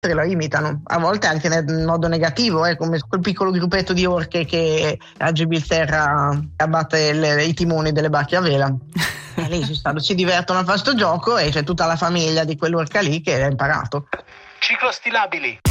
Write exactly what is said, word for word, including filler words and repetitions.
che lo imitano, a volte anche in modo negativo, eh, come quel piccolo gruppetto di orche che a Gibilterra abbatte le, i timoni delle barche a vela. E lì si, stanno, si divertono a fare sto gioco e c'è tutta la famiglia di quell'orca lì che l'ha imparato. Ciclostilabili.